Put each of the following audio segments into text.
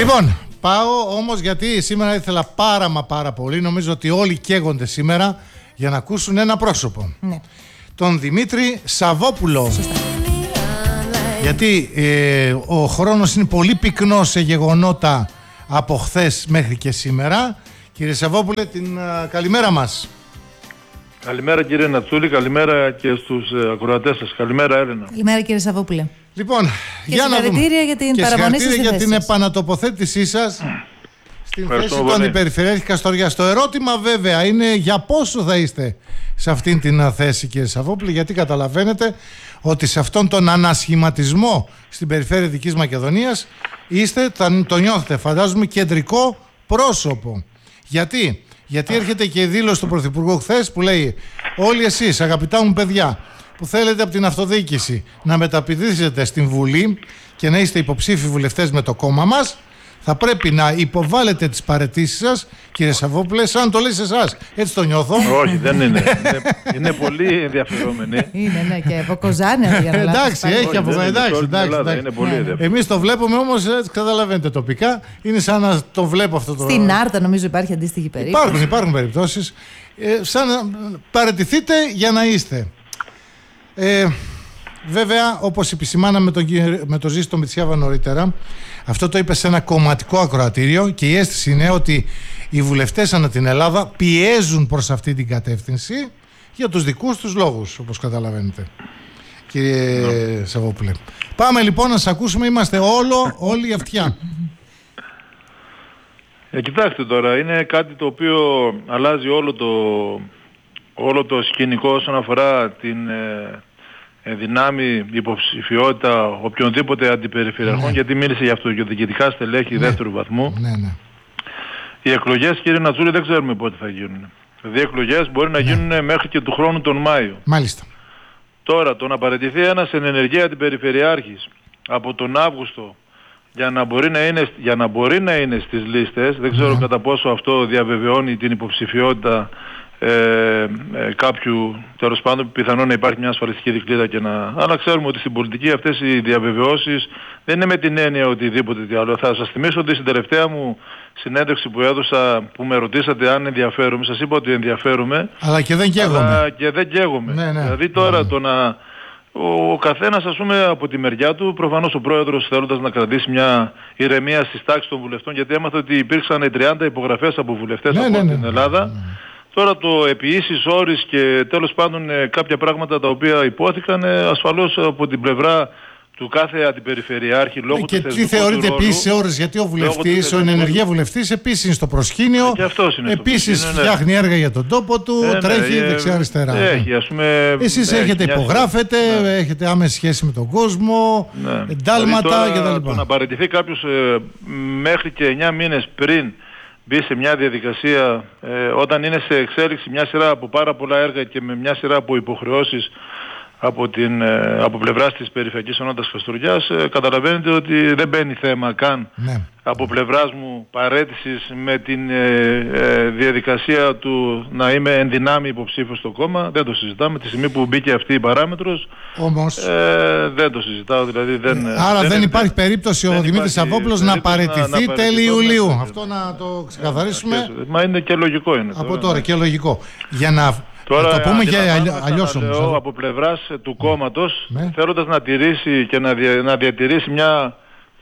Λοιπόν, πάω όμως γιατί σήμερα ήθελα πάρα πολύ, νομίζω ότι όλοι καίγονται σήμερα για να ακούσουν ένα πρόσωπο. Ναι. Τον Δημήτρη Σαββόπουλο. Σωστά. Γιατί ο χρόνος είναι πολύ πυκνός σε γεγονότα από χθες μέχρι και σήμερα. Κύριε Σαββόπουλε, την καλημέρα μας. Καλημέρα κύριε Νατσούλη, καλημέρα και στους ακροατές σας. Καλημέρα Έλενα. Καλημέρα κύριε Σαββόπουλε. Λοιπόν, και συγχαρητήρια για την παραμονή σας. Και για την επανατοποθέτησή σας στην θέση του Αντιπεριφερειάρχη Καστοριάς. Το ερώτημα βέβαια είναι για πόσο θα είστε σε αυτήν την θέση κύριε Σαββόπουλε, γιατί καταλαβαίνετε ότι σε αυτόν τον ανασχηματισμό στην περιφέρεια Δυτικής Μακεδονίας είστε, το νιώθετε φαντάζομαι, κεντρικό πρόσωπο. Γιατί έρχεται και η δήλωση του Πρωθυπουργού χθες που λέει όλοι εσείς αγαπητά μου παιδιά που θέλετε από την αυτοδιοίκηση να μεταπηδήσετε στην Βουλή και να είστε υποψήφοι βουλευτές με το κόμμα μας, θα πρέπει να υποβάλλετε τις παραιτήσεις σας, κύριε Σαββόπουλε, σαν το λέει σε εσάς. Έτσι το νιώθω. Όχι, δεν είναι. Είναι πολύ ενδιαφερόμενοι. Είναι, ναι, και από Κοζάνη. Εντάξει, έχει από Κοζάνη. Είναι πολύ ενδιαφέρον. Εμείς το βλέπουμε όμως, καταλαβαίνετε τοπικά, είναι σαν να το βλέπω αυτό το. Στην Άρτα νομίζω υπάρχει αντίστοιχη περίπτωση. Υπάρχουν περιπτώσεις. Σαν να παραιτηθείτε για να είστε. Βέβαια, όπως επισημάναμε με τον Ζήστο Μητσιάβα νωρίτερα, αυτό το είπε σε ένα κομματικό ακροατήριο και η αίσθηση είναι ότι οι βουλευτές ανά την Ελλάδα πιέζουν προς αυτή την κατεύθυνση για τους δικούς τους λόγους, όπως καταλαβαίνετε, κύριε Σαββόπουλε. Πάμε λοιπόν να σας ακούσουμε, είμαστε όλοι αυτιά. Κοιτάξτε τώρα, είναι κάτι το οποίο αλλάζει όλο το σκηνικό όσον αφορά την δυνάμει υποψηφιότητα οποιονδήποτε αντιπεριφερειαρχών, ναι. γιατί μίλησε για αυτοδιοικητικά στελέχη δεύτερου βαθμού. Ναι. Οι εκλογές, κύριε Νατσούλη, δεν ξέρουμε πότε θα γίνουν. Δηλαδή οι εκλογές μπορεί να γίνουν μέχρι και του χρόνου τον Μάιο. Μάλιστα. Τώρα, το να παραιτηθεί ένας εν ενεργεία αντιπεριφερειάρχης από τον Αύγουστο για να μπορεί να είναι στις λίστες, δεν ξέρω κατά πόσο αυτό διαβεβαιώνει την υποψηφιότητα κάποιου, τέλος πάντων, πιθανόν να υπάρχει μια ασφαλιστική δικλείδα αλλά ξέρουμε ότι στην πολιτική αυτές οι διαβεβαιώσεις δεν είναι με την έννοια οτιδήποτε τι άλλο. Θα σας θυμίσω ότι στην τελευταία μου συνέντευξη που έδωσα, που με ρωτήσατε αν ενδιαφέρομαι, σας είπα ότι ενδιαφέρομαι, αλλά και δεν καίγομαι. Ναι. Δηλαδή τώρα το να ο καθένας, ας πούμε, από τη μεριά του, προφανώς ο πρόεδρος θέλοντας να κρατήσει μια ηρεμία στις τάξεις των βουλευτών, γιατί έμαθα ότι υπήρξαν 30 υπογραφές από βουλευτές από την Ελλάδα. Τώρα το επί ίσης όρης και τέλος πάντων κάποια πράγματα τα οποία υπόθηκαν ασφαλώς από την πλευρά του κάθε αντιπεριφερειάρχη λόγω και του τι θεωρείται επίσης όρες, γιατί ο βουλευτής, ο ενεργεία βουλευτής επίσης είναι στο προσκήνιο, επίσης φτιάχνει έργα για τον τόπο του, τρέχει δεξιά-αριστερά. Εσείς έχετε υπογράφετε, έχετε άμεση σχέση με τον κόσμο, εντάλματα κτλ. Το να παραιτηθεί κάποιος μέχρι και 9 μήνες πριν μπει σε μια διαδικασία όταν είναι σε εξέλιξη μια σειρά από πάρα πολλά έργα και με μια σειρά από υποχρεώσεις από πλευράς της Περιφερειακής Ενότητας Καστοριάς, καταλαβαίνετε ότι δεν μπαίνει θέμα καν από πλευράς μου παραίτησης με την διαδικασία του να είμαι εν δυνάμει υποψήφιος στο κόμμα. Δεν το συζητάμε. Τη στιγμή που μπήκε αυτή η παράμετρος, όμως δεν το συζητάω. Δηλαδή άρα δεν υπάρχει περίπτωση ο Δημήτρης Σαββόπουλος να παραιτηθεί τέλη Ιουλίου. Αυτό να το ξεκαθαρίσουμε. Μα είναι και λογικό είναι. Από τώρα και λογικό. Για να τώρα, το πούμε και αλλιώς όμως. Από πλευράς του κόμματος, θέλοντας να τηρήσει και να διατηρήσει μια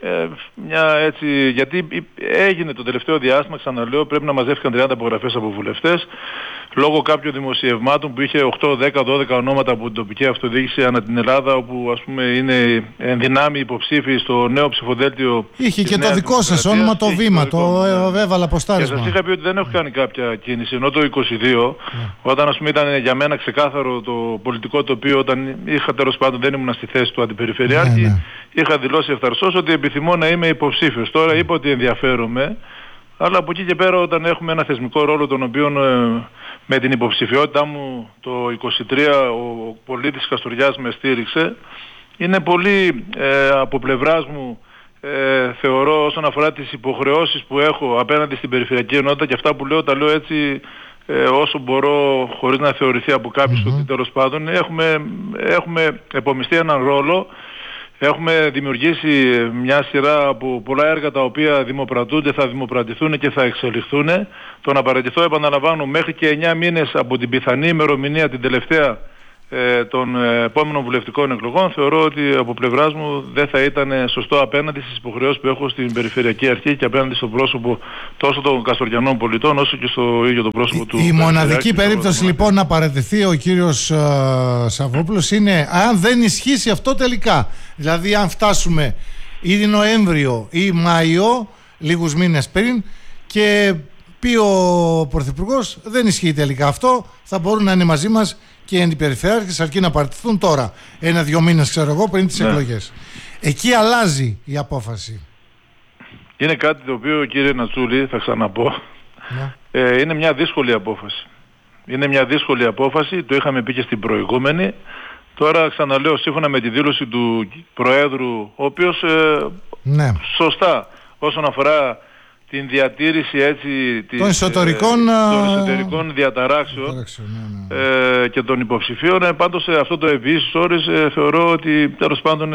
έτσι, γιατί έγινε το τελευταίο διάστημα, ξαναλέω, πρέπει να μαζεύτηκαν 30 υπογραφές από βουλευτές λόγω κάποιων δημοσιευμάτων που είχε 8, 10, 12 ονόματα από την τοπική αυτοδιοίκηση ανά την Ελλάδα, όπου ας πούμε είναι ενδυνάμει υποψήφοι στο νέο ψηφοδέλτιο. Είχε και το δικό σας όνομα, το Βήμα, το έβαλα αποστάρισμα. Και σας είχα πει ότι δεν έχω κάνει κάποια κίνηση, ενώ το 22, όταν ας πούμε ήταν για μένα ξεκάθαρο το πολιτικό τοπίο, όταν είχα τέλος πάντων δεν ήμουν στη θέση του αντιπεριφερειάρχη, είχα δηλώσει ευθαρσώς ότι επιθυμώ να είμαι υποψήφιος. Τώρα είπα ότι ενδιαφέρομαι, αλλά από εκεί και πέρα όταν έχουμε ένα θεσμικό ρόλο τον οποίο με την υποψηφιότητά μου το 23 ο πολίτης Καστοριάς με στήριξε, είναι πολύ από πλευράς μου θεωρώ όσον αφορά τις υποχρεώσεις που έχω απέναντι στην Περιφερειακή Ενότητα, και αυτά που λέω τα λέω έτσι όσο μπορώ χωρίς να θεωρηθεί από κάποιους ότι τέλος πάντων έχουμε επομιστεί έναν ρόλο Έχουμε δημιουργήσει μια σειρά από πολλά έργα τα οποία δημοπρατούνται, θα δημοπρατηθούν και θα εξελιχθούν. Το να παραιτηθώ, επαναλαμβάνω, μέχρι και 9 μήνες από την πιθανή ημερομηνία την τελευταία των επόμενων βουλευτικών εκλογών, θεωρώ ότι από πλευράς μου δεν θα ήταν σωστό απέναντι στις υποχρεώσεις που έχω στην Περιφερειακή Αρχή και απέναντι στο πρόσωπο τόσο των καστοριανών πολιτών όσο και στο ίδιο το πρόσωπο του. Η μοναδική περίπτωση λοιπόν να παραιτηθεί ο κύριος Σαββόπουλος είναι αν δεν ισχύσει αυτό τελικά. Δηλαδή αν φτάσουμε ήδη Νοέμβριο ή Μάιο, λίγους μήνες πριν, και πει ο Πρωθυπουργός δεν ισχύει τελικά αυτό, θα μπορούν να είναι μαζί μας και οι αντιπεριφερειάρχες, αρκεί να παραιτηθούν τώρα, 1-2 μήνες ξέρω εγώ πριν τις εκλογές. Εκεί αλλάζει η απόφαση. Είναι κάτι το οποίο, κύριε Νατσούλη, θα ξαναπώ, είναι μια δύσκολη απόφαση. Είναι μια δύσκολη απόφαση, το είχαμε πει και στην προηγούμενη. Τώρα ξαναλέω, σύμφωνα με τη δήλωση του Προέδρου, ο οποίος σωστά όσον αφορά την διατήρηση έτσι των εσωτερικών διαταράξεων και των υποψηφίων, πάντως αυτό το επίσης όρις θεωρώ ότι τέλος πάντων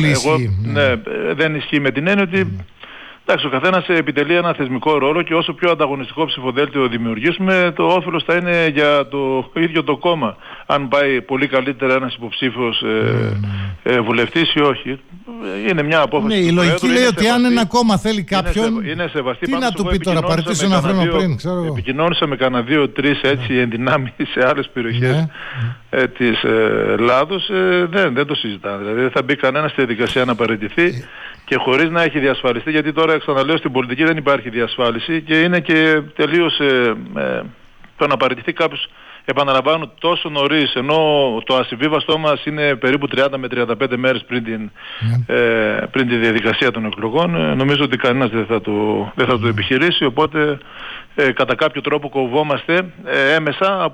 δεν ισχύει με την έννοια ότι εντάξει, ο καθένας επιτελεί ένα θεσμικό ρόλο και όσο πιο ανταγωνιστικό ψηφοδέλτιο δημιουργήσουμε, το όφελος θα είναι για το ίδιο το κόμμα. Αν πάει πολύ καλύτερα ένας υποψήφιος βουλευτής ή όχι. Είναι μια απόφαση. Ναι, η λογική λέει ότι αν ένα κόμμα θέλει κάποιον. Είναι σεβαστή. Τι να του πει τώρα, παραιτήσω ένα χρόνο πριν. Επικοινώνησα με κανένα 2-3 έτσι ενδυνάμεις σε άλλες περιοχές της Ελλάδος. Δεν το συζητάνε. Δηλαδή δεν θα μπει κανένα στη διαδικασία να παραιτηθεί και χωρίς να έχει διασφαλιστεί, γιατί τώρα ξαναλέω στην πολιτική δεν υπάρχει διασφάλιση και είναι και τελείως το να παραιτηθεί κάποιος, επαναλαμβάνω, τόσο νωρίς, ενώ το ασυμβίβαστό μας είναι περίπου 30 με 35 μέρες πριν τη διαδικασία των εκλογών, νομίζω ότι κανένας δεν θα το επιχειρήσει, οπότε κατά κάποιο τρόπο κοβόμαστε έμεσα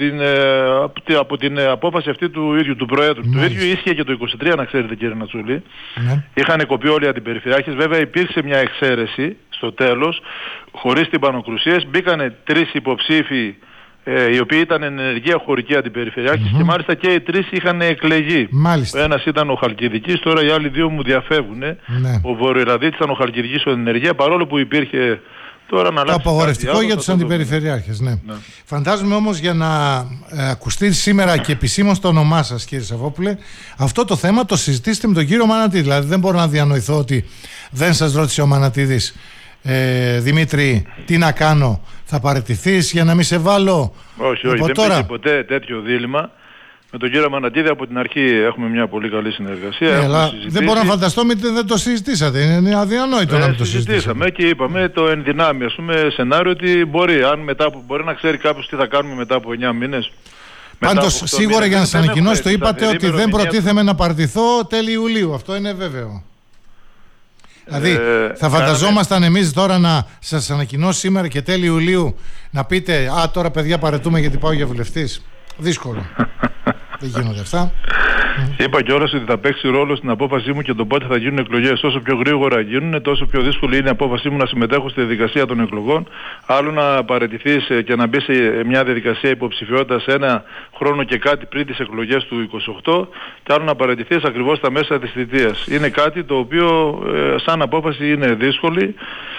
από την απόφαση αυτή του ίδιου του Προέδρου. Το ίδιο ίσχυε και το 23, να ξέρετε, κύριε Νατσούλη. Είχαν κοπεί όλοι οι αντιπεριφερειάρχες, βέβαια υπήρξε μια εξαίρεση στο τέλος, χωρίς τυμπανοκρουσίες, μπήκανε 3 υποψήφοι οι οποίοι ήταν ενεργεία χωρική αντιπεριφερειάρχης και μάλιστα και οι 3 είχαν εκλεγεί. Ο ένας ήταν ο Χαλκιδικής, τώρα οι άλλοι 2 μου διαφεύγουν. Ο Βορειοελαδίτης ήταν ο Χαλκιδικής ο ενεργεία, παρόλο που υπήρχε τώρα να το απαγορευτικό για τους αντιπεριφερειάρχες. Φαντάζομαι όμως, για να ακουστεί σήμερα και επισήμως το όνομά σας, κύριε Σαββόπουλε, αυτό το θέμα το συζητήσετε με τον κύριο Μανατίδη. Δηλαδή δεν μπορώ να διανοηθώ ότι δεν σας ρώτησε ο Μανατίδης, Δημήτρη, τι να κάνω, θα παραιτηθείς για να μην σε βάλω? Όχι, δεν υπήρχε ποτέ τέτοιο δίλημμα. Με τον κύριο Μανατίδη από την αρχή έχουμε μια πολύ καλή συνεργασία. Αλλά δεν μπορώ να φανταστώ ότι δεν το συζητήσατε. Είναι αδιανόητο να μην το συζητήσαμε. Και είπαμε το ενδυνάμει, ας πούμε, σενάριο ότι μπορεί να ξέρει κάποιος τι θα κάνουμε μετά από 9 μήνες. Πάντως σίγουρα για να σας ανακοινώσω, το είπατε ότι δεν προτίθεμαι να παραιτηθώ τέλη Ιουλίου. Αυτό είναι βέβαιο. Δηλαδή θα φανταζόμασταν εμείς τώρα να σας ανακοινώσω σήμερα και τέλη Ιουλίου να πείτε τώρα παιδιά παραιτούμε γιατί πάω για βουλευτής? Δύσκολο. Δεν γίνονται αυτά. Είπα κιόλας ότι θα παίξει ρόλο στην απόφασή μου και το πότε θα γίνουν εκλογές. Όσο πιο γρήγορα γίνουν, τόσο πιο δύσκολη είναι η απόφασή μου να συμμετέχω στη διαδικασία των εκλογών. Άλλο να παραιτηθείς και να μπει σε μια διαδικασία υποψηφιότητας 1 χρόνο και κάτι πριν τις εκλογές του 28, και άλλο να παραιτηθείς ακριβώς στα μέσα της θητείας. Είναι κάτι το οποίο σαν απόφαση είναι δύσκολη.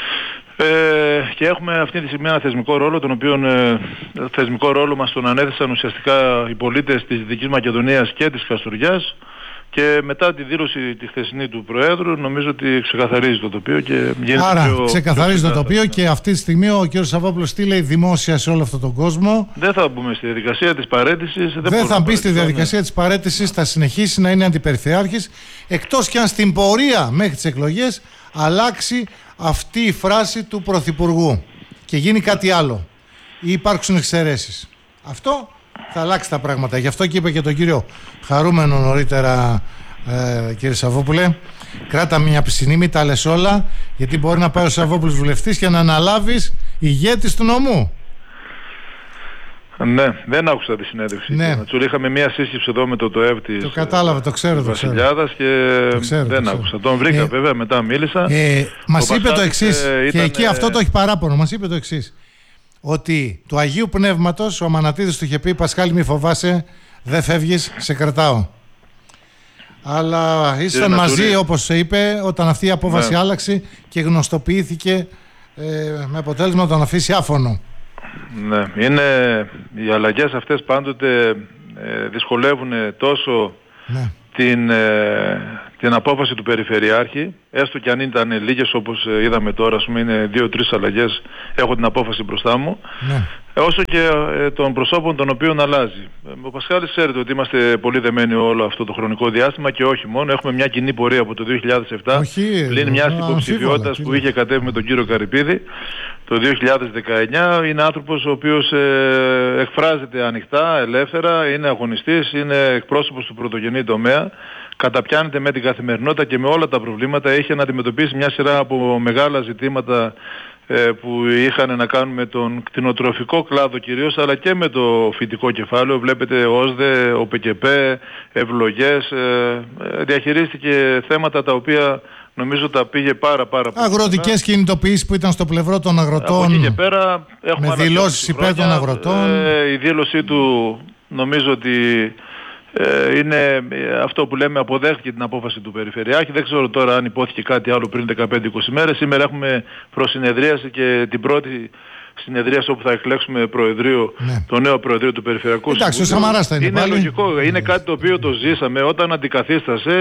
Και έχουμε αυτή τη στιγμή ένα θεσμικό ρόλο, τον οποίο θεσμικό ρόλο μας τον ανέθεσαν ουσιαστικά οι πολίτες της Δυτικής Μακεδονίας και της Καστοριάς, και μετά τη δήλωση τη χθεσινή του Προέδρου νομίζω ότι ξεκαθαρίζει το τοπίο και γίνεται. Άρα ξεκαθαρίζει το τοπίο και αυτή τη στιγμή ο κ. Σαββόπουλος τι λέει δημόσια σε όλο αυτόν τον κόσμο? Δεν θα μπούμε στη διαδικασία της παραίτησης. Δεν θα μπει στη διαδικασία της παραίτησης, θα συνεχίσει να είναι αντιπεριφερειάρχης, εκτός και αν στην πορεία μέχρι τις εκλογές αλλάξει αυτή η φράση του Πρωθυπουργού και γίνει κάτι άλλο ή υπάρξουν εξαιρέσεις. Αυτό θα αλλάξει τα πράγματα. Γι' αυτό και είπε και τον κύριο Χαρούμενο νωρίτερα, κύριε Σαββόπουλε, κράτα μια πισινή, μην τα λες όλα, γιατί μπορεί να πάει ο Σαββόπουλος βουλευτής και να αναλάβεις ηγέτης του νομού. Ναι, δεν άκουσα τη συνέντευξη. Ναι. Είχαμε μια σύσκεψη εδώ με το ΕΒ της. Το κατάλαβα, το ξέρω. Βασιλιάδας και δεν άκουσα. Τον βρήκα βέβαια, μετά μίλησα. Μας είπε το εξής, και εκεί αυτό το έχει παράπονο. Μας είπε το εξής, ότι του Αγίου Πνεύματος ο Μανατίδης του είχε πει: Πασχάλη, μη φοβάσαι, δεν φεύγεις, σε κρατάω. αλλά ήσταν μαζί, όπως είπε, όταν αυτή η απόφαση άλλαξε και γνωστοποιήθηκε με αποτέλεσμα να τον αφήσει άφωνο. Ναι, οι αλλαγές αυτές πάντοτε δυσκολεύουν τόσο την απόφαση του Περιφερειάρχη, έστω και αν ήταν λίγες όπως είδαμε τώρα, ας πούμε είναι 2-3 αλλαγές, έχω την απόφαση μπροστά μου, όσο και των προσώπων των οποίων αλλάζει. Ο Πασχάλης ξέρετε ότι είμαστε πολύ δεμένοι όλο αυτό το χρονικό διάστημα και όχι μόνο, έχουμε μια κοινή πορεία από το 2007, πλην μιας υποψηφιότητας που είχε κατέβει με τον κύριο Καρυπίδη το 2019. Είναι άνθρωπος ο οποίος εκφράζεται ανοιχτά, ελεύθερα, είναι αγωνιστής, είναι εκπρόσωπος του πρωτογενή τομέα, καταπιάνεται με την καθημερινότητα και με όλα τα προβλήματα, έχει να αντιμετωπίσει μια σειρά από μεγάλα ζητήματα που είχαν να κάνουν με τον κτηνοτροφικό κλάδο κυρίως, αλλά και με το φυτικό κεφάλαιο. Βλέπετε ΟΣΔΕ, ΟΠΚΠ, ευλογές, διαχειρίστηκε θέματα τα οποία νομίζω τα πήγε πάρα πολύ. Αγροτικές κινητοποιήσεις που ήταν στο πλευρό των αγροτών. Από εκεί και πέρα έχουμε με δηλώσεις υπέρ των αγροτών. Η δήλωσή του νομίζω ότι είναι αυτό που λέμε, αποδέχτηκε την απόφαση του Περιφερειάρχη. Δεν ξέρω τώρα αν υπόθηκε κάτι άλλο πριν 15-20 μέρες. Σήμερα έχουμε προσυνεδρίαση και την πρώτη συνεδρίαση όπου θα εκλέξουμε προεδρείο, το νέο προεδρείο του Περιφερειακού Συμβουλίου. Εντάξει, ο Σαμαράς θα είναι Είναι πάλι. λογικό, είναι κάτι το οποίο το ζήσαμε όταν αντικαθίστασε.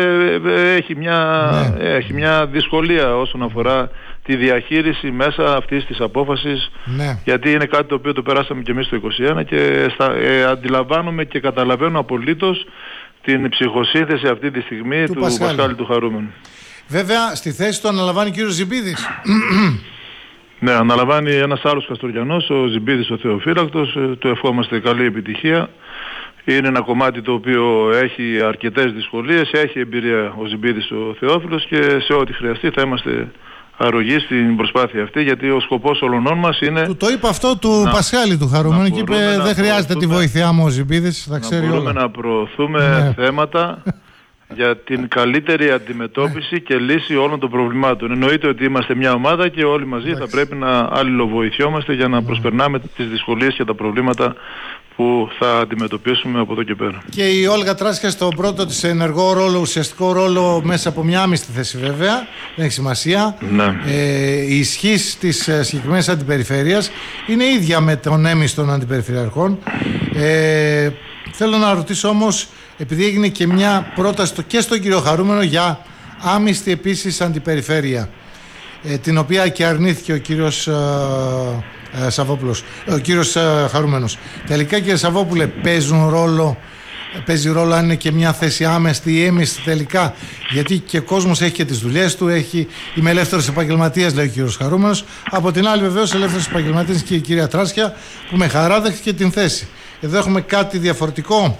Έχει μια δυσκολία όσον αφορά τη διαχείριση μέσα αυτής της απόφασης, γιατί είναι κάτι το οποίο το περάσαμε και εμείς το 2021 και αντιλαμβάνομαι και καταλαβαίνω απολύτως την ψυχοσύνθεση αυτή τη στιγμή του Πασχάλη του Χαρούμενου. Βέβαια, στη θέση του αναλαμβάνει ο κύριος Ζιμπίδης. Ναι, αναλαμβάνει ένας άλλος Καστοριανός, ο Ζιμπίδης ο Θεοφύλακτος, του ευχόμαστε καλή επιτυχία. Είναι ένα κομμάτι το οποίο έχει αρκετές δυσκολίες, έχει εμπειρία ο Ζιμπίδης ο Θεόφιλος και σε ό,τι χρειαστεί θα είμαστε αρρωγοί στην προσπάθεια αυτή, γιατί ο σκοπός όλων μας είναι... Του το είπε αυτό του Πασχάλη του Χαρούμενου και είπε δεν χρειάζεται τη βοήθειά μου ο Ζιμπίδης, θα ξέρει όλα. Μπορούμε να προωθούμε θέματα για την καλύτερη αντιμετώπιση και λύση όλων των προβλημάτων. Εννοείται ότι είμαστε μια ομάδα και όλοι μαζί θα πρέπει να αλληλοβοηθιόμαστε για να προσπερνάμε τις δυσκολίες και τα προβλήματα που θα αντιμετωπίσουμε από εδώ και πέρα. Και η Όλγα Τράσια στον πρώτο της ενεργό ρόλο, ουσιαστικό ρόλο, μέσα από μια άμυστη θέση βέβαια, δεν έχει σημασία. Η ισχύς της συγκεκριμένης αντιπεριφέρειας είναι ίδια με τον έμιστο των αντιπεριφερειαρχών. Θέλω να ρωτήσω όμως, επειδή έγινε και μια πρόταση και στον κύριο Χαρούμενο για άμυστη επίσης αντιπεριφέρεια, την οποία και αρνήθηκε ο κύριος Σαββόπουλος, ο κύριος Χαρούμενος. Τελικά, κύριε Σαββόπουλε, παίζει ρόλο αν είναι και μια θέση άμεστη ή έμιστη τελικά, γιατί και ο κόσμος έχει και τις δουλειές του, είμαι ελεύθερος επαγγελματίας, λέει ο κύριος Χαρούμενος. Από την άλλη βεβαίως ελεύθερος επαγγελματίας και η κυρία Τράσια, που με χαρά δέχτηκε την θέση. Εδώ έχουμε κάτι διαφορετικό.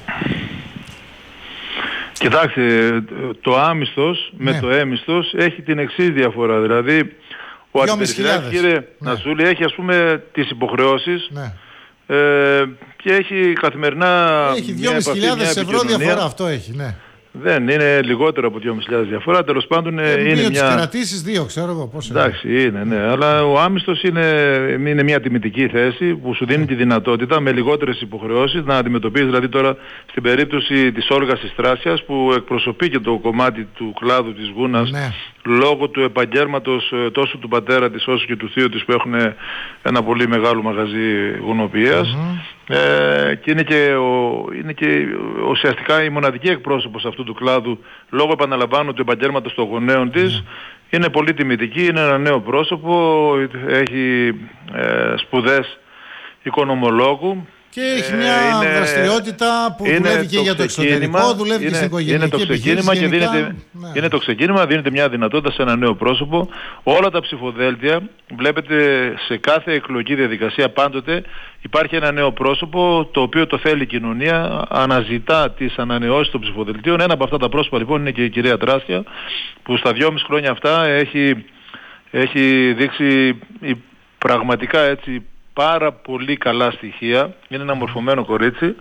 Κοιτάξτε, το άμιστος με το έμιστος έχει την εξής διαφορά. Δηλαδή, ο αντιπεριφερειάρχης, κύριε Νασούλη, έχει ας πούμε τις υποχρεώσεις και έχει καθημερινά... Έχει 2.500 ευρώ διαφορά, αυτό έχει, Δεν είναι λιγότερο από 2.500 διαφορά, τέλος πάντων είναι τις μια... κρατήσεις 2, ξέρω εγώ πώς είναι. Εντάξει, είναι, αλλά ο άμιστος είναι μια τιμητική θέση που σου δίνει τη δυνατότητα με λιγότερες υποχρεώσεις να αντιμετωπίσεις, δηλαδή τώρα στην περίπτωση της Όλγας της Τράσιας που εκπροσωπεί και το κομμάτι του κλάδου της Γούνας, λόγω του επαγγέλματος τόσο του πατέρα της όσο και του θείου της που έχουν ένα πολύ μεγάλο μαγαζί γουνοποιίας, και είναι και ουσιαστικά η μοναδική εκπρόσωπος αυτού του κλάδου, λόγω επαναλαμβάνω του επαγγέλματος των γονέων της, είναι πολύ τιμητική, είναι ένα νέο πρόσωπο, έχει σπουδές οικονομολόγου. Και έχει μια δραστηριότητα που δουλεύει και για το εξωτερικό, δουλεύει και στην οικογενειακή επιχείρηση. Είναι το ξεκίνημα, δίνεται μια δυνατότητα σε ένα νέο πρόσωπο. Όλα τα ψηφοδέλτια, βλέπετε σε κάθε εκλογική διαδικασία πάντοτε υπάρχει ένα νέο πρόσωπο το οποίο το θέλει η κοινωνία, αναζητά τις ανανεώσεις των ψηφοδελτίων. Ένα από αυτά τα πρόσωπα λοιπόν είναι και η κυρία Τράσια, που στα 2,5 χρόνια αυτά έχει δείξει πραγματικά έτσι πάρα πολύ καλά στοιχεία. Είναι ένα μορφωμένο κορίτσι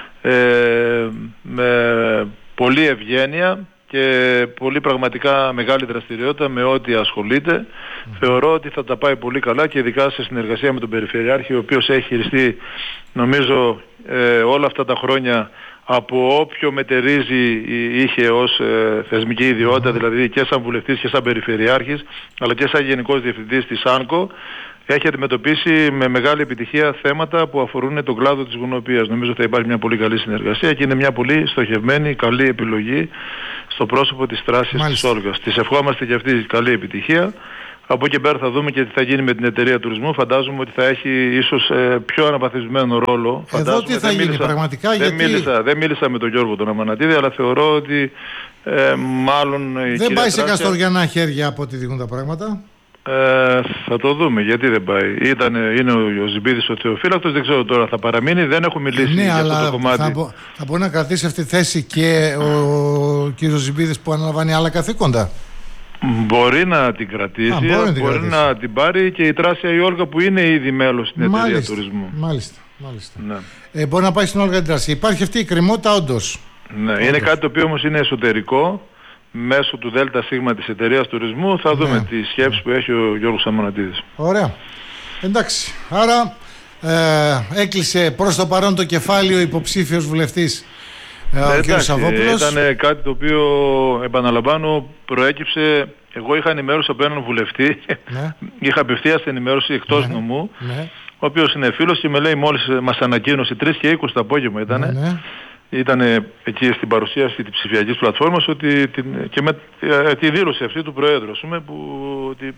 με πολλή ευγένεια και πολύ πραγματικά μεγάλη δραστηριότητα με ό,τι ασχολείται. Θεωρώ ότι θα τα πάει πολύ καλά και ειδικά σε συνεργασία με τον Περιφερειάρχη, ο οποίος έχει χειριστεί νομίζω όλα αυτά τα χρόνια από όποιο μετερίζει είχε ως θεσμική ιδιότητα, δηλαδή και σαν βουλευτής και σαν περιφερειάρχης, αλλά και σαν γενικός διευθυντής της ΑΝΚΟ, έχει αντιμετωπίσει με μεγάλη επιτυχία θέματα που αφορούν τον κλάδο της γουνοποιίας. Νομίζω θα υπάρχει μια πολύ καλή συνεργασία και είναι μια πολύ στοχευμένη, καλή επιλογή στο πρόσωπο της Θράσης της Όλγας. Της ευχόμαστε και αυτή καλή επιτυχία. Από εκεί πέρα θα δούμε και τι θα γίνει με την εταιρεία τουρισμού. Φαντάζομαι ότι θα έχει ίσως πιο αναπαθισμένο ρόλο. Εδώ τι θα γίνει πραγματικά, δεν μίλησα με τον Γιώργο τον Αμανατίδη, αλλά θεωρώ ότι μάλλον... Δεν πάει σε καστοριανά χέρια από ό,τι δείχνουν τα πράγματα. Θα το δούμε, γιατί δεν πάει. Είναι ο Ζιμπίδης ο Θεοφύλακτος, δεν ξέρω τώρα θα παραμείνει, δεν έχω μιλήσει για αυτό το κομμάτι. Θα μπορεί να κρατήσει αυτή τη θέση και ο κύριος Ζιμπίδης που αναλαμβάνει άλλα καθήκοντα. Μπορεί να την κρατήσει, μπορεί να την πάρει και η Τράσια η Όλγα που είναι ήδη μέλος στην εταιρεία τουρισμού. Μάλιστα. Ναι. Μπορεί να πάει στην Όλγα την Τράσια. Υπάρχει αυτή η κρεμότητα όντως. Ναι, είναι κάτι το οποίο όμως είναι εσωτερικό. Μέσω του ΔΣ της εταιρείας τουρισμού θα δούμε τις σκέψεις που έχει ο Γιώργος Αμανατίδης. Ωραία. Εντάξει. Άρα έκλεισε προς το παρόν το κεφάλαιο υποψήφιος βουλευτής ο κ. Σαββόπουλος. Ήταν κάτι το οποίο, επαναλαμβάνω, προέκυψε. Εγώ είχα ενημέρωση από έναν βουλευτή. Είχα απευθείας ενημέρωση εκτός νομού. Ο οποίος είναι φίλος και με λέει, μόλις μας ανακοίνωσε 3:20 το απόγευμα ήταν εκεί στην παρουσίαση της ψηφιακής πλατφόρμας και με τη δήλωση αυτή του Προέδρου, ότι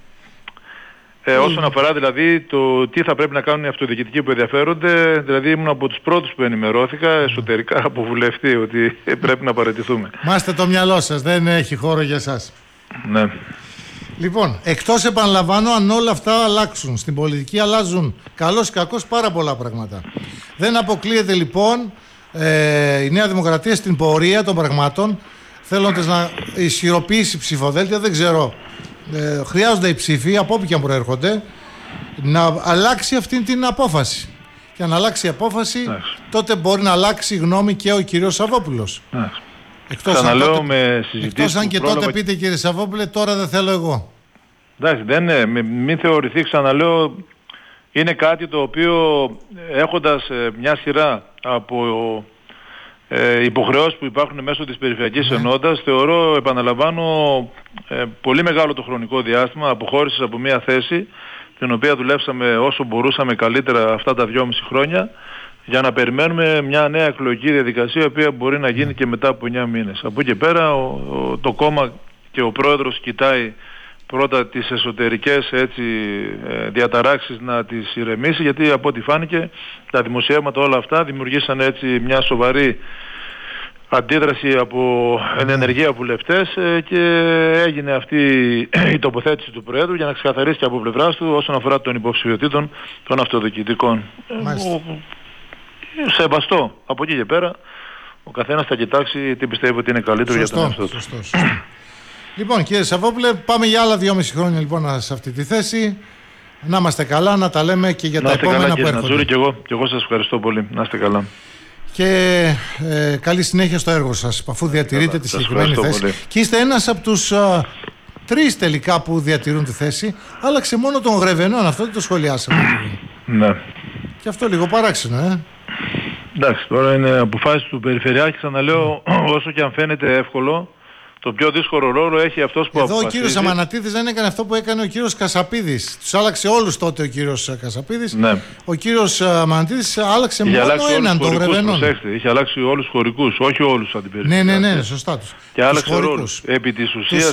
όσον αφορά δηλαδή το τι θα πρέπει να κάνουν οι αυτοδιοικητικοί που ενδιαφέρονται, δηλαδή ήμουν από τους πρώτους που ενημερώθηκα εσωτερικά από βουλευτή ότι πρέπει να παραιτηθούμε. Μάστε το μυαλό σας, δεν έχει χώρο για εσάς. Ναι. Λοιπόν, εκτός επαναλαμβάνω, αν όλα αυτά αλλάξουν, στην πολιτική αλλάζουν καλώς ή κακώς πάρα πολλά πράγματα. Δεν αποκλείεται λοιπόν η Νέα Δημοκρατία στην πορεία των πραγμάτων, θέλοντας να ισχυροποιήσει ψηφοδέλτια, δεν ξέρω, χρειάζονται οι ψήφοι από όπου και αν προέρχονται, να αλλάξει αυτή την απόφαση. Και αν αλλάξει η απόφαση, τότε μπορεί να αλλάξει γνώμη και ο κύριος Σαββόπουλος. Εκτός αν και τότε πείτε, κύριε Σαββόπουλε, τώρα δεν θέλω εγώ. Εντάξει, μην θεωρηθεί, ξαναλέω, είναι κάτι το οποίο έχοντας μια σειρά από υποχρεώσεις που υπάρχουν μέσω της Περιφερειακής Ενότητας, θεωρώ, επαναλαμβάνω, πολύ μεγάλο το χρονικό διάστημα αποχώρησης από μια θέση την οποία δουλέψαμε όσο μπορούσαμε καλύτερα αυτά τα 2,5 χρόνια, για να περιμένουμε μια νέα εκλογική διαδικασία η οποία μπορεί να γίνει και μετά από 9 μήνες. Από εκεί πέρα το κόμμα και ο πρόεδρος κοιτάει πρώτα τις εσωτερικές διαταράξεις να τις ηρεμήσει, γιατί από ό,τι φάνηκε τα δημοσιεύματα όλα αυτά δημιουργήσαν έτσι μια σοβαρή αντίδραση από ενεργεία βουλευτές και έγινε αυτή η τοποθέτηση του Προέδρου για να ξεκαθαρίσει και από πλευράς του όσον αφορά των υποψηφιωτήτων των αυτοδιοικητικών. Σεβαστό. Από εκεί και πέρα ο καθένας θα κοιτάξει τι πιστεύει ότι είναι καλύτερο για τον εαυτό του. Σωστό. Λοιπόν, κύριε Σαββόπουλε, πάμε για άλλα 2,5 χρόνια λοιπόν σε αυτή τη θέση. Να είμαστε καλά, να τα λέμε και για τα επόμενα που έρχονται. Και εγώ σας ευχαριστώ πολύ. Να είστε καλά. Και καλή συνέχεια στο έργο σας, αφού διατηρείτε τη συγκεκριμένη θέση. Πολύ. Και είστε ένας από τους 3 τελικά που διατηρούν τη θέση. Άλλαξε μόνο τον Γρεβενών, αυτό δεν το σχολιάσαμε. Ναι. Και αυτό λίγο παράξενο, Εντάξει, τώρα είναι αποφάσεις του Περιφερειάρχη, ξαναλέω, όσο και αν φαίνεται εύκολο, το πιο δύσκολο ρόλο έχει αυτός που αποφασίζει. Εδώ ο κύριος Αμανατίδης δεν έκανε αυτό που έκανε ο κύριος Κασαπίδης. Τους άλλαξε όλους τότε ο κύριος Κασαπίδης. Ναι. Ο κύριος Αμανατίδης άλλαξε μόνο έναν, τον Γρεβενών. Είχε αλλάξει όλους τους χωρικούς, όχι όλους τους αντιπεριφερειάρχες. Ναι, σωστά τους. Και άλλαξε ρόλους. Επί της ουσίας,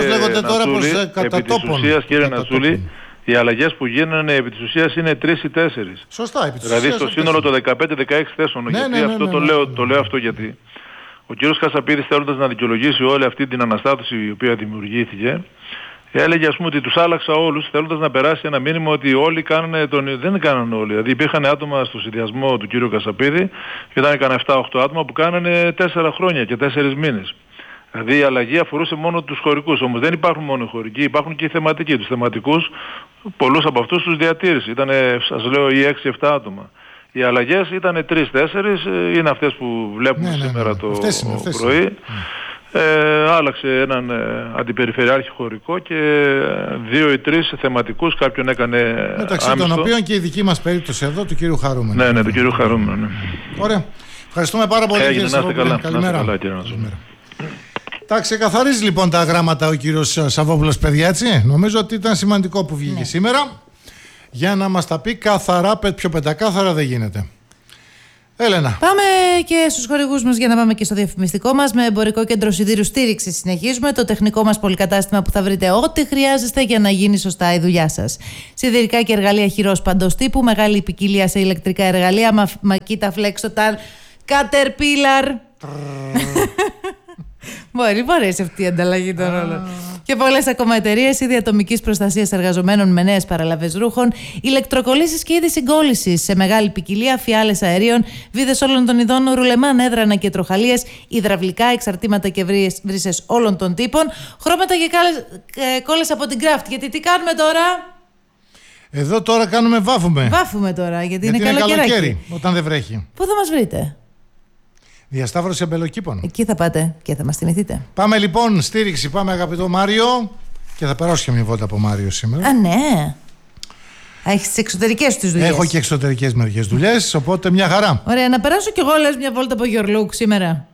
κύριε Νατσούλη, οι αλλαγές που γίνανε επί της ουσίας είναι 3 ή 4. Σωστά, επί της δηλαδή στο σύνολο των 15-16 θέσεων. Το λέω αυτό γιατί ο κύριος Κασαπίδης, θέλοντας να δικαιολογήσει όλη αυτή την αναστάτωση η οποία δημιουργήθηκε, έλεγε ότι τους άλλαξα όλους, θέλοντας να περάσει ένα μήνυμα ότι όλοι κάνανε δεν κάνανε όλοι. Δηλαδή υπήρχαν άτομα στο συνδυασμό του κύριου Κασαπίδη, ήταν κανένα 7-8 άτομα που κάνανε 4 χρόνια και 4 μήνες. Δηλαδή η αλλαγή αφορούσε μόνο τους χωρικούς, όμως δεν υπάρχουν μόνο οι χωρικοί, υπάρχουν και οι θεματικοί. Τους θεματικούς, πολλούς από αυτούς τους διατήρησε. Ήταν, σας λέω, ή 6-7 άτομα. Οι αλλαγές ήταν 3-4, είναι αυτές που βλέπουμε σήμερα το πρωί. Άλλαξε έναν αντιπεριφερειάρχη χωρικό και 2 ή 3 θεματικούς, κάποιον έκανε μεταξύ των οποίων και η δική μας περίπτωση εδώ του κύριου Χαρούμενου. Ναι, του κύριου Χαρούμενου. Ωραία. Ευχαριστούμε πάρα πολύ. Έγινε, να είστε καλά. Καλημέρα. Καλημέρα. Τα ξεκαθαρίζει λοιπόν τα γράμματα ο κύριος Σαββόπουλος, παιδιά, έτσι. Νομίζω ότι ήταν σημαντικό που βγήκε σήμερα για να μας τα πει καθαρά, πιο πεντακάθαρα δεν γίνεται. Έλενα. Πάμε και στους χορηγούς μας για να πάμε και στο διαφημιστικό μας. Με Εμπορικό Κέντρο Σιδήρου Στήριξης συνεχίζουμε. Το τεχνικό μας πολυκατάστημα που θα βρείτε ό,τι χρειάζεστε για να γίνει σωστά η δουλειά σας. Σιδηρικά και εργαλεία χειρός παντός τύπου. Μεγάλη ποικιλία σε ηλεκτρικά εργαλεία. Makita Flex Total, Caterpillar. Μπορεί αυτή η ανταλλαγή των ρόλων. Και πολλές ακόμα εταιρείες είδη ατομικής προστασίας εργαζομένων με νέες παραλαβές ρούχων, ηλεκτροκολλήσεις και είδη συγκόλλησης σε μεγάλη ποικιλία, φιάλες αερίων, βίδες όλων των ειδών, ρουλεμάν, έδρανα και τροχαλίες, υδραυλικά, εξαρτήματα και βρύσες όλων των τύπων, χρώματα και κόλλες από την Craft. Γιατί τι κάνουμε τώρα? Εδώ τώρα βάφουμε. Βάφουμε τώρα, γιατί είναι καλοκαίρι. Όταν δεν βρέχει. Πού θα μας βρείτε? Διασταύρωση αμπελοκήπων. Εκεί θα πάτε και θα μας θυμηθείτε. Πάμε λοιπόν, στήριξη. Πάμε, αγαπητό Μάριο. Και θα περάσω και μια βόλτα από Μάριο σήμερα. Α, ναι. Έχεις τις εξωτερικές τους δουλειές. Έχω και εξωτερικές μερικές δουλειές, οπότε μια χαρά. Ωραία, να περάσω κι εγώ, λες, μια βόλτα από Your Look σήμερα.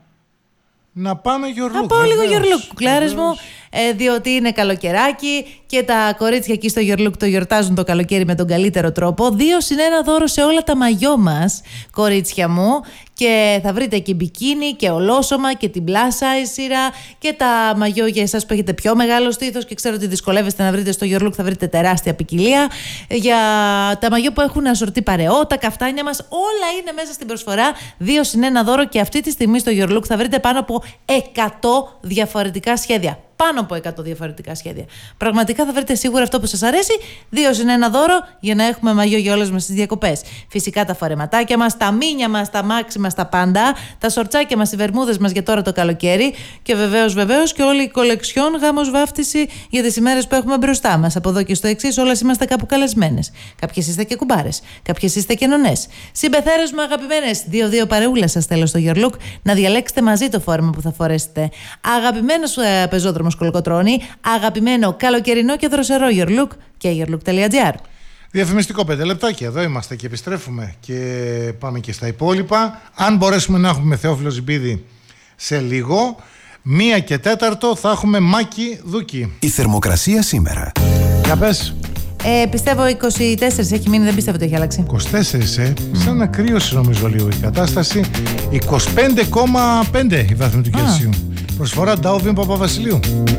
Να πάμε Your Look. Να πάω λίγο Your Look, κουκλάρες μου, διότι είναι καλοκαιράκι και τα κορίτσια εκεί στο Your Look το γιορτάζουν το καλοκαίρι με τον καλύτερο τρόπο. 2 συν 1 δώρο σε όλα τα μαγιό μας, κορίτσια μου. Και θα βρείτε και μπικίνι και ολόσωμα και την plus size σειρά και τα μαγιό για εσάς που έχετε πιο μεγάλο στήθος και ξέρω ότι δυσκολεύεστε να βρείτε στο Your Look, θα βρείτε τεράστια ποικιλία. Για τα μαγιό που έχουν ασορτή παρεό, τα καφτάνια μας, όλα είναι μέσα στην προσφορά. 2 συν 1 δώρο και αυτή τη στιγμή στο Your Look θα βρείτε πάνω από 100 διαφορετικά σχέδια. Πάνω από 100 διαφορετικά σχέδια. Πραγματικά θα βρείτε σίγουρα αυτό που σας αρέσει. 2 συν 1 δώρο για να έχουμε μαγιό για όλες μας τις διακοπές. Φυσικά τα φορεματάκια μας, τα μίνια μας, τα μάξι μας, τα πάντα. Τα σορτσάκια μας, οι βερμούδες μας για τώρα το καλοκαίρι. Και βεβαίως και όλη η κολεξιόν γάμος βάφτιση για τις ημέρες που έχουμε μπροστά μας. Από εδώ και στο εξής, όλες είμαστε κάπου καλεσμένες. Κάποιες είστε και κουμπάρες. Κάποιες είστε και νονές. Συμπεθέρες μου αγαπημένες. 2-2 παρεούλα σας θέλω στο Your Look να διαλέξετε μαζί το φόρεμα που θα φορέσετε. Αγαπημένος πεζόδρομος Κολοκοτρώνη, αγαπημένο καλοκαιρινό και δροσερό Your Look και yourlook.gr. Διαφημιστικό 5 λεπτάκι. Εδώ είμαστε και επιστρέφουμε και πάμε και στα υπόλοιπα. Αν μπορέσουμε να έχουμε Θεόφιλο Ζιμπίδη σε λίγο, 1 και 4 θα έχουμε Μάκη Δούκη. Η θερμοκρασία σήμερα. Για πες. Πιστεύω 24 έχει μείνει, δεν πιστεύω ότι έχει αλλάξει. 24, σαν να κρύωσε νομίζω λίγο η κατάσταση. 25,5 η βάθμη του Κελσίου. Προσφορά Ντάουβιν Παπαβασιλείου.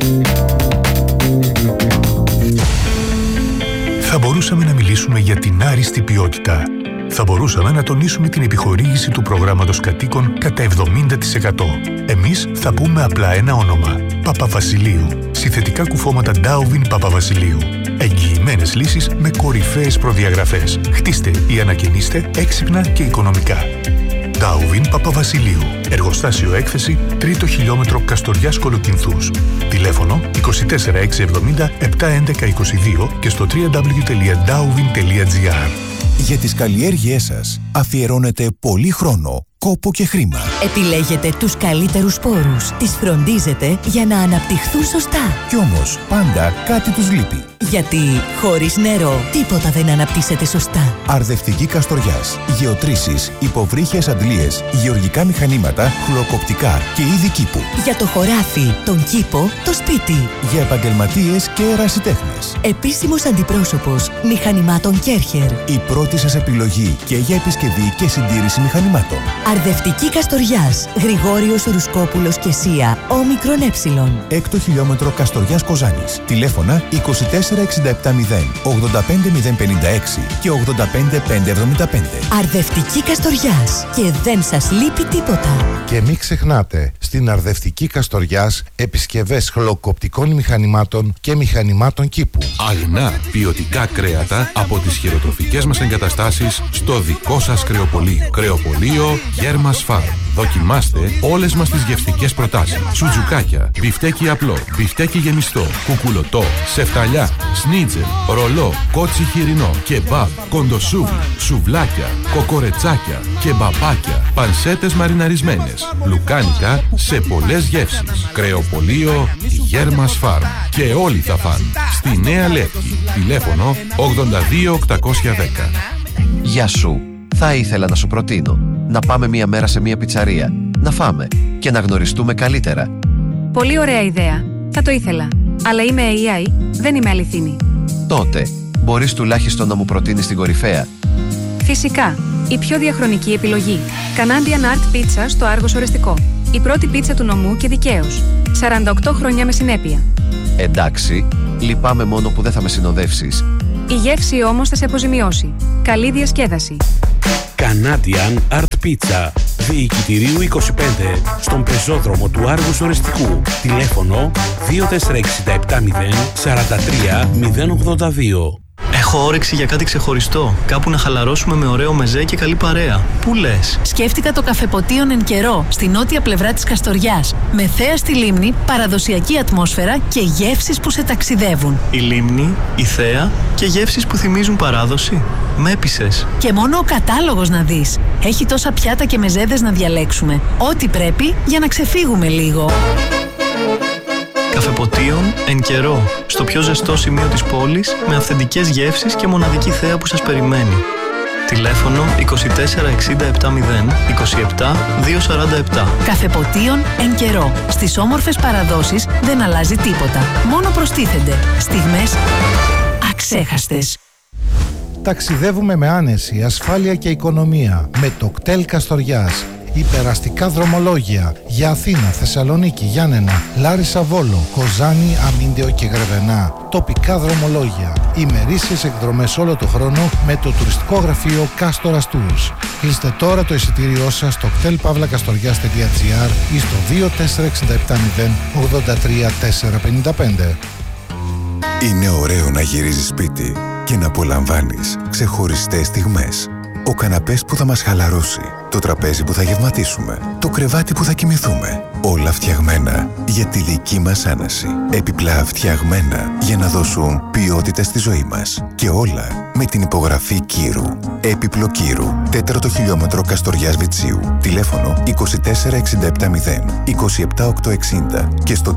Θα μπορούσαμε να μιλήσουμε για την άριστη ποιότητα. Θα μπορούσαμε να τονίσουμε την επιχορήγηση του προγράμματος κατοίκων κατά 70%. Εμείς θα πούμε απλά ένα όνομα. Παπαβασιλείου. Συνθετικά κουφώματα Ντάουβιν Παπαβασιλείου. Εγγυημένες λύσεις με κορυφαίες προδιαγραφές. Χτίστε ή ανακαινίστε έξυπνα και οικονομικά. Ντάουβιν Παπαβασιλείου. Εργοστάσιο έκθεση 3ο χιλιόμετρο Καστοριάς Κολοκυνθούς. Τηλέφωνο 24670 71122 και στο www.dauvin.gr. Για τις καλλιέργειές σας αφιερώνετε πολύ χρόνο, κόπο και χρήμα. Επιλέγετε τους καλύτερους σπόρους, τις φροντίζετε για να αναπτυχθούν σωστά. Κι όμως πάντα κάτι τους λείπει. Γιατί χωρίς νερό τίποτα δεν αναπτύσσεται σωστά. Αρδευτική Καστοριάς, γεωτρήσεις, υποβρύχιες αντλίες, γεωργικά μηχανήματα, χλωκοπτικά και είδη κήπου. Για το χωράφι, τον κήπο, το σπίτι. Για επαγγελματίες και ερασιτέχνες. Επίσημος αντιπρόσωπος μηχανημάτων Κέρχερ. Η πρώτη σας επιλογή και για επισκευή και συντήρηση μηχανημάτων. Αρδευτική Καστοριάς, Γρηγόριος Ρουσκόπουλος και Σία, όμικρον ε. 6ο χιλιόμετρο Καστοριάς Κοζάνης. Τηλέφωνα 24670 85056 και 85575. Αρδευτική Καστοριάς και δεν σας λείπει τίποτα. Και μην ξεχνάτε, στην Αρδευτική Καστοριάς επισκευές χλωκοπτικών μηχανημάτων και μηχανημάτων κήπου. Αγνά ποιοτικά κρέατα από τις χειροτροφικές μας εγκαταστάσεις στο δικό σας κρεοπωλείο. Κρεοπωλείο Γέρμας Φαρμ. Δοκιμάστε όλες μας τις γευστικές προτάσεις. Σουτζουκάκια, μπιφτέκι απλό, μπιφτέκι γεμιστό, κουκουλωτό, σεφταλιά, σνίτζελ, ρολό, κότσι χοιρινό, κεμπάμπ, κοντοσούβλι, σουβλάκια, κοκορετσάκια, κεμπαπάκια, πανσέτες μαριναρισμένες, λουκάνικα σε πολλές γεύσεις. Κρεοπωλείο Γέρμας Φαρμ. Και όλοι θα φαν. Στη Νέα Λεύκη. Τηλέφωνο 82810. Γεια σου. Θα ήθελα να σου προτείνω να πάμε μία μέρα σε μία πιτσαρία, να φάμε και να γνωριστούμε καλύτερα. Πολύ ωραία ιδέα. Θα το ήθελα. Αλλά είμαι AI, δεν είμαι αληθινή. Τότε, μπορείς τουλάχιστον να μου προτείνεις την κορυφαία. Φυσικά. Η πιο διαχρονική επιλογή. Canadian Art Pizza στο Άργος Ορεστικό. Η πρώτη πίτσα του νομού και δικαίως. 48 χρόνια με συνέπεια. Εντάξει, λυπάμαι μόνο που δεν θα με συνοδεύσεις. Η γεύση όμως θα σε αποζημιώσει. Καλή διασκέδαση. Canadian Art Pizza. Διοικητηρίου 25. Στον πεζόδρομο του Άργους Ορεστικού. Τηλέφωνο 24670 43 082. Έχω όρεξη για κάτι ξεχωριστό. Κάπου να χαλαρώσουμε με ωραίο μεζέ και καλή παρέα. Πού λες? Σκέφτηκα το Καφεποτίον Εν Καιρό, στη νότια πλευρά της Καστοριάς. Με θέα στη λίμνη, παραδοσιακή ατμόσφαιρα και γεύσεις που σε ταξιδεύουν. Η λίμνη, η θέα και γεύσεις που θυμίζουν παράδοση. Με έπεισες. Και μόνο ο κατάλογος να δεις. Έχει τόσα πιάτα και μεζέδες να διαλέξουμε. Ό,τι πρέπει για να ξεφύγουμε λίγο. Καφεποτίον Εν Καιρό, στο πιο ζεστό σημείο της πόλης, με αυθεντικές γεύσεις και μοναδική θέα που σας περιμένει. Τηλέφωνο 24670 27 247. Καφεποτίον Εν Καιρό. Στις όμορφες παραδόσεις δεν αλλάζει τίποτα. Μόνο προστίθενται στιγμές αξέχαστες. Ταξιδεύουμε με άνεση, ασφάλεια και οικονομία με το κτέλ Καστοριάς. Υπεραστικά δρομολόγια για Αθήνα, Θεσσαλονίκη, Γιάννενα, Λάρισα, Βόλο, Κοζάνη, Αμίντεο και Γρεβενά. Τοπικά δρομολόγια. Ημερήσιες εκδρομές όλο το χρόνο με το τουριστικό γραφείο Κάστορας Tours. Κλείστε τώρα το εισιτήριό σας στο ktelpavlakastorias.gr ή στο 24670 83 455. Είναι ωραίο να γυρίζεις σπίτι και να απολαμβάνεις ξεχωριστές στιγμές. Ο καναπές που θα μας χαλαρώσει, το τραπέζι που θα γευματίσουμε, το κρεβάτι που θα κοιμηθούμε. Όλα φτιαγμένα για τη δική μας άνεση. Επιπλά φτιαγμένα για να δώσουν ποιότητα στη ζωή μας. Και όλα με την υπογραφή Κύρου. Έπιπλο Κύρου, 4ο χιλιόμετρο Καστοριάς Βιτσίου. Τηλέφωνο 24670 27860 και στο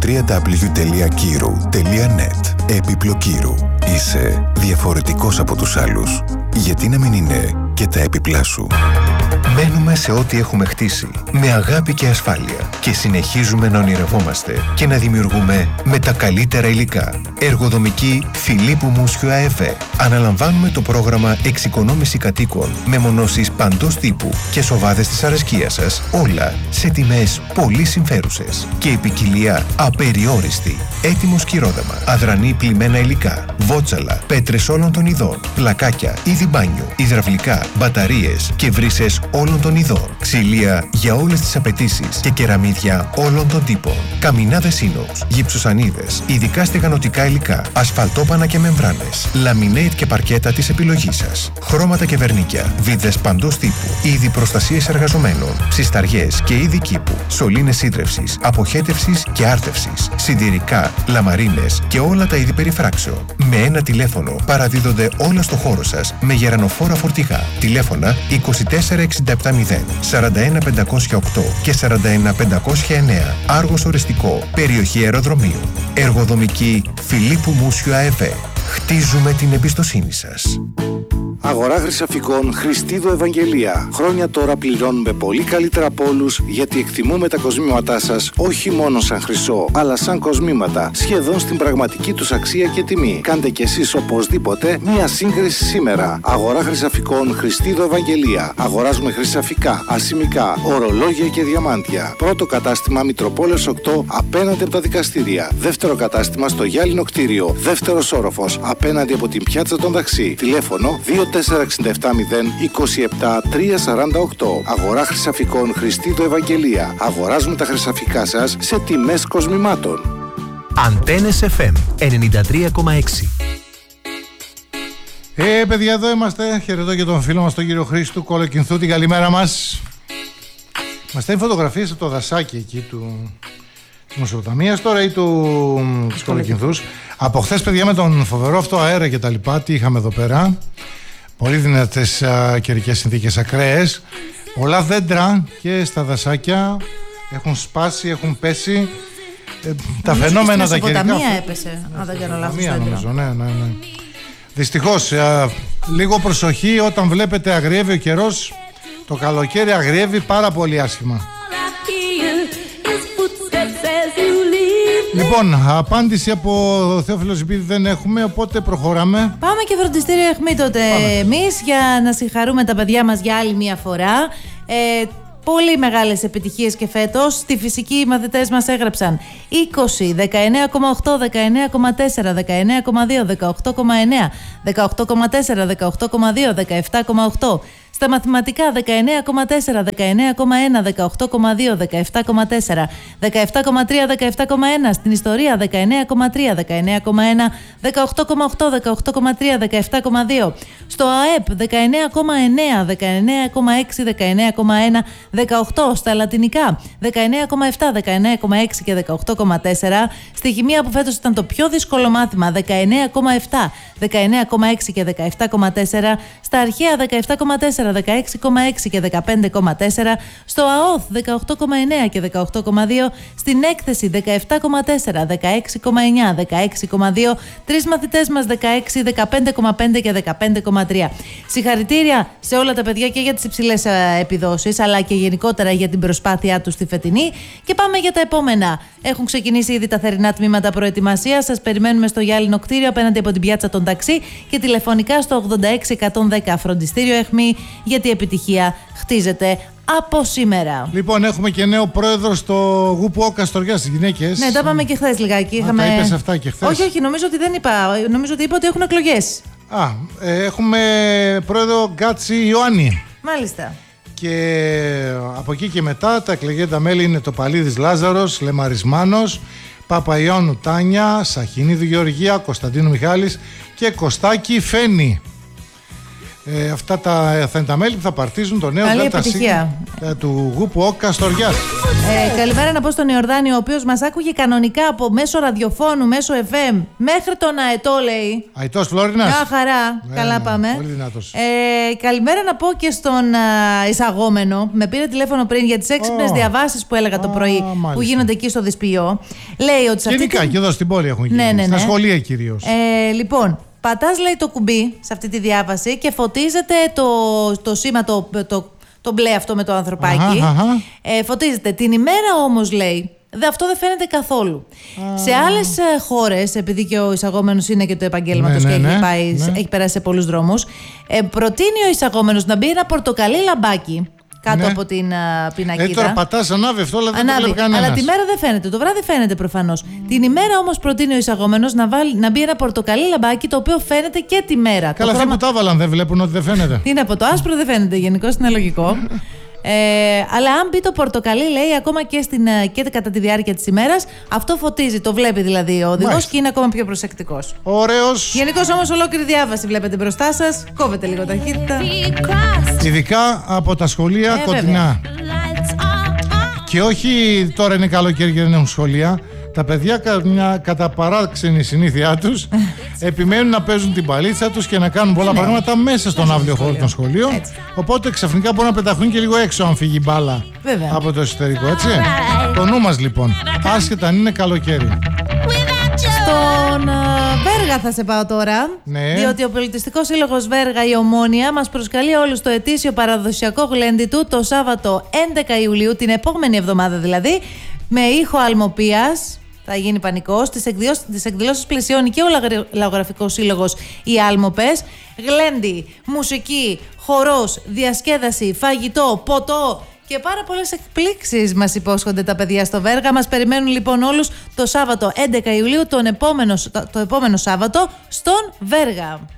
www.kiru.net. Έπιπλο Κύρου. Είσαι διαφορετικός από τους άλλους. Γιατί να μην είναι και τα έπιπλά σου? Μένουμε σε ό,τι έχουμε χτίσει, με αγάπη και ασφάλεια και συνεχίζουμε να ονειρευόμαστε και να δημιουργούμε με τα καλύτερα υλικά. Εργοδομική Φιλίππου Μούσιου ΑΕΒ. Αναλαμβάνουμε το πρόγραμμα εξοικονόμηση κατοίκων με μονώσεις παντός τύπου και σοβάδες της αρεσκίας σας, όλα σε τιμές πολύ συμφέρουσες και η ποικιλία απεριόριστη. Έτοιμο σκυρόδαμα, αδρανή πλημμένα υλικά, βότσαλα, πέτρες όλων των ειδών, πλακάκια, είδη μπάνιου, υδραυλικά, μπαταρίες και βρύσες όλων των ειδών, ξυλία για όλες τις απαιτήσεις και κεραμίδια όλων των τύπων, καμινάδες ίνοξ, γυψοσανίδες, ειδικά στεγανοτικά υλικά, ασφαλτόπανα και μεμβράνες, λαμινέιτ και παρκέτα της επιλογής σας, χρώματα και βερνίκια, βίδες παντός τύπου, είδη προστασίες εργαζομένων, ψισταριές και είδη κήπου, σωλήνες ίδρευσης, αποχέτευσης και άρτευσης, συντηρικά, λαμαρίνες και όλα τα είδη περιφράξεων. Με ένα τηλέφωνο παραδίδονται όλα στο χώρο σας με γερανοφόρα φορτηγά. Τηλέφωνα 24670 41508 και 41509. Άργος Ορεστικό, περιοχή αεροδρομίου. Εργοδομική Φιλίππου Μούσιου ΑΕΒ. Χτίζουμε την εμπιστοσύνη σας. Αγορά χρυσαφικών Χριστίδο Ευαγγελία. Χρόνια τώρα πληρώνουμε πολύ καλύτερα από όλους, γιατί εκτιμούμε τα κοσμήματά σας όχι μόνο σαν χρυσό, αλλά σαν κοσμήματα, σχεδόν στην πραγματική τους αξία και τιμή. Κάντε κι εσείς οπωσδήποτε μία σύγκριση σήμερα. Αγορά χρυσαφικών Χριστίδο Ευαγγελία. Αγοράζουμε χρυσαφικά, ασημικά, ορολόγια και διαμάντια. Πρώτο κατάστημα Μητροπόλεως 8 απέναντι από τα δικαστήρια. Δεύτερο κατάστημα στο Γυάλινο κτίριο. Δεύτερος όροφος απέναντι από την πιάτσα των Δαξί. Τηλέφωνο 24670 27 348. Αγορά χρυσαφικών Χριστίδο Ευαγγελία. Αγοράζουμε τα χρυσαφικά σας σε τιμές κοσμημάτων. Αντένες FM 93,6. Παιδιά, εδώ είμαστε. Χαιρετώ και τον φίλο μας τον κύριο Χρήστου Κολοκυνθού. Την καλημέρα μας. Μας στέλνει φωτογραφίες από το δασάκι εκεί του νοσοκομείας τώρα ή της Κολοκυνθούς. Από χθες, παιδιά, με τον φοβερό αυτό αέρα και τα λοιπά, τι είχαμε εδώ πέρα. Πολύ δυνατές καιρικές συνθήκες, ακραίες. Πολλά δέντρα και στα δασάκια έχουν σπάσει, έχουν πέσει. Τα φαινόμενα τα καιρικά. Στην Μεσοποταμία έπεσε, αν δεν κάνω λάθος. Νομίζω, ναι. Δυστυχώς Λίγο προσοχή όταν βλέπετε αγριεύει ο καιρός. Το καλοκαίρι αγριεύει πάρα πολύ άσχημα. Λοιπόν, απάντηση από Θεόφιλο Ζιμπίδη δεν έχουμε, οπότε προχωράμε. Πάμε και φροντιστήριο αιχμή τότε εμείς για να συγχαρούμε τα παιδιά μας για άλλη μια φορά. Πολύ μεγάλες επιτυχίες και φέτος. Στη φυσική οι μαθητές μας έγραψαν 20, 19,8, 19,4, 19,2, 18,9, 18,4, 18,2, 17,8. Στα μαθηματικά 19,4, 19,1, 18,2, 17,4, 17,3, 17,1. Στην ιστορία 19,3, 19,1, 18,8, 18,3, 17,2. Στο ΑΕΠ 19,9, 19,6, 19,1, 18. Στα λατινικά 19,7, 19,6 και 18,4. Στη χημεία που φέτος ήταν το πιο δύσκολο μάθημα 19,7, 19,6 και 17,4. Στα αρχαία 17,4, 16,6 και 15,4. Στο ΑΟΘ 18,9 και 18,2. Στην έκθεση 17,4, 16,9, 16,2. Τρεις μαθητές μας 16, 15,5 και 15,3. Συγχαρητήρια σε όλα τα παιδιά και για τις υψηλές επιδόσεις, αλλά και γενικότερα για την προσπάθειά τους στη φετινή. Και πάμε για τα επόμενα. Έχουν ξεκινήσει ήδη τα θερινά τμήματα προετοιμασίας. Σας περιμένουμε στο Γυάλινο κτίριο απέναντι από την πιάτσα των ταξί και τηλεφωνικά στο 86-110 φροντιστήριο αιχμή, γιατί η επιτυχία χτίζεται από σήμερα. Λοιπόν, έχουμε και νέο πρόεδρο στο Γούπου Όκα Στοριά στις γυναίκες. Ναι, τα είπαμε και χθες λιγάκι. Τα είπες αυτά και χθες. Όχι, νομίζω ότι δεν είπα. Νομίζω ότι είπα ότι έχουν εκλογές. Έχουμε πρόεδρο Γκάτσι Ιωάννη. Μάλιστα. Και από εκεί και μετά τα εκλεγέντα μέλη είναι το Παλίδης Λάζαρος, Λεμαρισμάνος, Παπαϊώνου Τάνια, Σαχινίδου Γεωργία, Κωνσταντίνου Μιχάλης και Κωστάκη Φένη. Αυτά θα είναι τα μέλη που θα παρτίζουν το νέο του Γούπου Όκα Στοριάς. Καλημέρα να πω στον Ιορδάνη, ο οποίος μας άκουγε κανονικά από μέσω ραδιοφώνου, μέσω FM, μέχρι τον Αετό, λέει. Αετός Φλόρινας. Μια χαρά. Καλά πάμε. Πολύ δυνατός. Καλημέρα να πω και στον εισαγόμενο. Με πήρε τηλέφωνο πριν για τις έξυπνες διαβάσεις που έλεγα το πρωί, που γίνονται εκεί στο Δυσποιό. Λέει ότι σε γενικά και εδώ στην πόλη έχουν γίνει. Στα σχολεία κυρίως. Λοιπόν, πατάς, λέει, το κουμπί σε αυτή τη διάβαση και φωτίζεται το σήμα, το μπλε αυτό με το ανθρωπάκι. Φωτίζεται. Την ημέρα όμως, λέει, αυτό δεν φαίνεται καθόλου. Σε άλλες χώρες, επειδή και ο εισαγόμενος είναι και του επαγγέλματος και έχει περάσει σε πολλούς δρόμους, προτείνει ο εισαγόμενος να μπει ένα πορτοκαλί λαμπάκι κάτω από την πινακίδα. Τώρα πατάς, ανάβει αυτό, αλλά δεν το βλέπει κανένας. Αλλά τη μέρα δεν φαίνεται, το βράδυ φαίνεται προφανώς. Την ημέρα όμως προτείνει ο εισαγόμενος να μπει ένα πορτοκαλί λαμπάκι, το οποίο φαίνεται και τη μέρα. Καλά, αυτοί που τα έβαλαν δεν βλέπουν ότι δεν φαίνεται. Είναι από το άσπρο, δεν φαίνεται. Γενικώς είναι λογικό. Αλλά αν μπει το πορτοκαλί, λέει, ακόμα και κατά τη διάρκεια της ημέρας, αυτό φωτίζει. Το βλέπει δηλαδή ο οδηγός και είναι ακόμα πιο προσεκτικός. Ωραίος. Γενικώς όμως ολόκληρη διάβαση βλέπετε μπροστά σας. Κόβετε λίγο ταχύτητα. Ειδικά από τα σχολεία κοντινά. Και όχι τώρα είναι καλοκαίρι και δεν έχουν σχολεία. Τα παιδιά κατά παράξενη συνήθειά τους επιμένουν να παίζουν την παλίτσα τους και να κάνουν πολλά πράγματα μέσα στον αύριο χώρο των σχολείων. Οπότε ξαφνικά μπορούν να πεταχούν και λίγο έξω αν φύγει μπάλα από το εσωτερικό, έτσι. Το νου μας λοιπόν, άσχετα αν είναι καλοκαίρι. Στον Βέργα θα σε πάω τώρα, διότι ο Πολιτιστικός Σύλλογος Βέργα, η Ομόνοια, μας προσκαλεί όλους στο ετήσιο παραδοσιακό γλέντι του το Σάββατο 11 Ιουλίου, την επόμενη εβδομάδα δηλαδή, με ήχο Αλμοπίας. Θα γίνει πανικός. Τις εκδηλώσεις πλαισιώνει και ο Λαογραφικός Σύλλογος οι Άλμοπες. Γλέντι, μουσική, χορός, διασκέδαση, φαγητό, ποτό και πάρα πολλές εκπλήξεις μας υπόσχονται τα παιδιά στο Βέργα. Μας περιμένουν λοιπόν όλους το Σάββατο 11 Ιουλίου, το επόμενο Σάββατο, στον Βέργα.